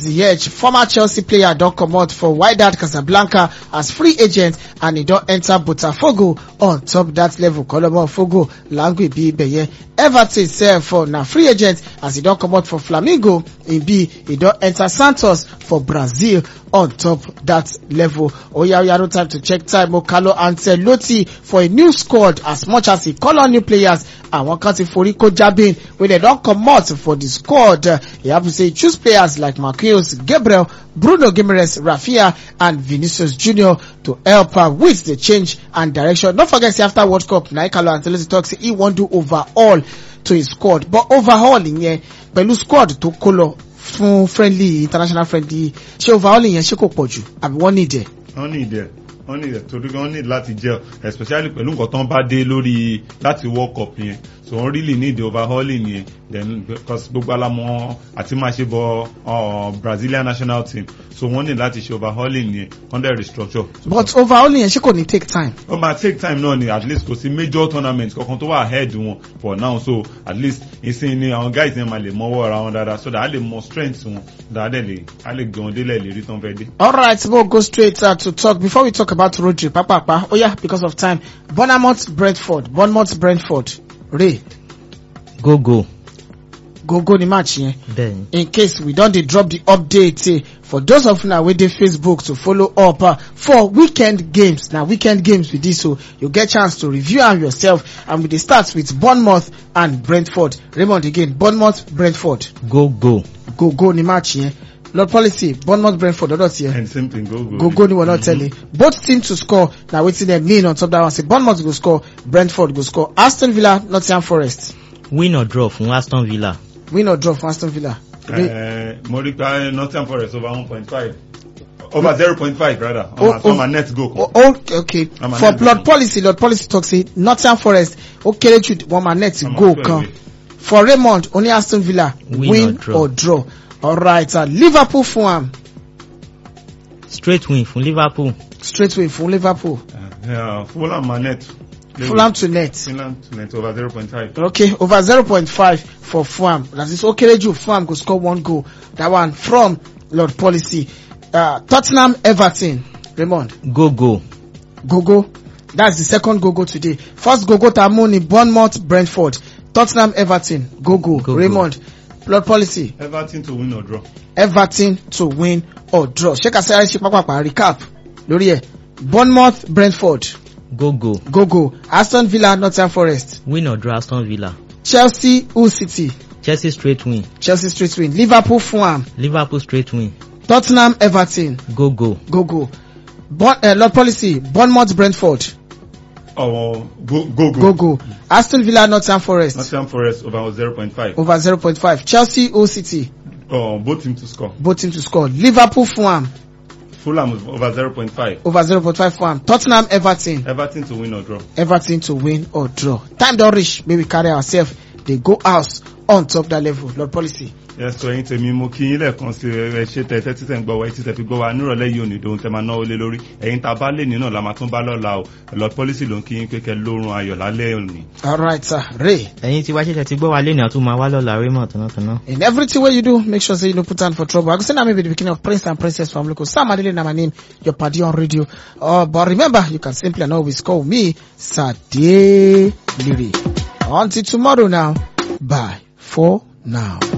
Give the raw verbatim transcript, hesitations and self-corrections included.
Ziyech, former Chelsea player, don comot for Wydad Casablanca as free agent and he don enter Botafogo on top that level. Kolomo Fogo, Langui B Beye. Everton sef for na free agent as he don comot for Flamengo. In B, he don enter Santos for Brazil on top that level. Oya Oya, no time to check time. Carlo Ancelotti for a new squad as much as he call on new players. And one country for Rico Jabin when they don't come out for the squad. Uh, you have to say choose players like Marquinhos, Gabriel, Bruno Guimaraes, Rafinha and Vinicius Junior to help uh, with the change and direction. Don't forget, see, after World Cup, now Carlo Ancelotti talks he won't do overall to his squad. But overall in here, Belu squad to color fun friendly, international friendly. She overall in here, she ko poju. Abi one need there. One need there. Wọ́n ní torí wọ́n ní láti jẹ́ especially pẹ̀lú nǹkan tó ń bá dé lórí láti World Cup yẹn, so wọ́n really need the overhauling yẹn, then because gbogbo alamọ àti máa ṣe bọ Brazilian national team, so wọ́n ní láti ṣe overhauling yẹn wọ́n dẹ̀ restructure. But overhauling yẹn ṣé kò ní take time. ó máa take time náà ni, at least kò sí major tournament kankan tó wà ahead wọn for now, so at least ìsìn ni àwọn guys yẹn máa lè mọ́wọ́ ara wọn dáadáa so that a lè mọ strength wọn dáadáa lè a lè gbé wọn délẹ̀ lè rí tán fẹ́ dé. All right, we'll go straight uh, to talk before we talk about Rodri. Papa, papa. Oh yeah, because of time. Bournemouth, Brentford. Bournemouth, Brentford. Ray. Go go. Go go the match, yeah. Then. In case we don't they drop the update, eh, for those of you now with the Facebook to follow up uh, for weekend games. Now weekend games with this, so you get chance to review them yourself. And we start with Bournemouth and Brentford. Raymond again. Bournemouth, Brentford. Go go. Go go the match, yeah. Lord policy, Bournemouth, Brentford, or not here. And same thing, go go. Go go, ni we're not mm-hmm. telling. Both teams to score. Now waiting them mean on top that one. Say Bournemouth go score, Brentford go score. Aston Villa, Nottingham Forest. Win or draw from Aston Villa. Win or draw from Aston Villa. Uh, Morica, Nottingham Forest over one point five. Over zero point five rather. Oh, on oh, my net go. Oh, okay, okay. For Lord policy, Lord policy talks say Nottingham Forest. Okay, let you one my net go come. For Raymond, only Aston Villa. Win, win or draw. Or draw. All right, uh, Liverpool Fulham. Straight win from Liverpool. Straight win from Liverpool. Uh, yeah, Fulham my net. Fulham to net. Fulham to net over zero point five. Okay, over zero point five for Fulham. That is okay. You Fulham go score one goal. That one from Lord Policy. Uh, Tottenham Everton. Raymond. Go go. Go go. That's the second go go today. First go go Tamoni Bournemouth Brentford. Tottenham Everton. Go go. go Raymond. Go. Lord Policy. Everton to win or draw. Everton to win or draw. Sheikh Asari Sheikh Papa recap. Lórí ẹ̀. Bournemouth Brentford. Go go. Go go. Aston Villa Nottingham Forest. Win or draw Aston Villa. Chelsea Hull City. Chelsea straight win. Chelsea straight win. Liverpool Fulham. Liverpool straight win. Tottenham Everton. Go go. Go go. Bon, uh, Lord Policy. Bournemouth Brentford. Oh, go go go. Go go. Aston Villa Nottingham Forest. Nottingham Forest over zero point five. Over zero point five. Chelsea Hull City. Oh, both teams to score. Both teams to score. Liverpool Fulham. Fulham over zero point five. Over zero point five Fulham. Tottenham Everton. Everton to win or draw. Everton to win or draw. Time don't reach. Maybe carry ourselves. They go out on top that level. Lord Policy. Yes, so ẹ̀yin tèmi mo kí yín lẹ́ẹ̀kan sí ẹ ṣe tẹ tẹ́tí tẹ́ ń gbọ́ wa etí tẹ́ fi gbọ́ wa nírọ̀lẹ́ yìí òní dohun tẹ́ máa náwó lé lórí ẹ̀yin tá a bá lè ní náà la máa tún bá lọ́la o Lord Policy ló ń kí yín pé kẹ́ lórun ayọ̀ lálẹ́ òní. All right, sir. Ray. ẹ̀yin tí wá ṣẹ̀ṣẹ̀ ti gbọ́ wa lé ní àtún máa wá lọ́la Raymond tọ̀nàtọ̀nà. In everything way you do, make sure say you don't put on for trouble. I go say now maybe the beginning of Prince and Princess from local. Sam Adele na my name, your party on radio. Uh, but remember, you can simply and always call me Sade Liri. Until tomorrow now, bye for now.